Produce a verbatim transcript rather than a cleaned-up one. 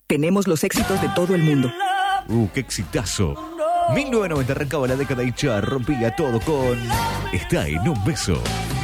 Tenemos los éxitos de todo el mundo. Uh, qué exitazo. mil novecientos noventa arrancaba la década y ya rompía todo con Está en un beso.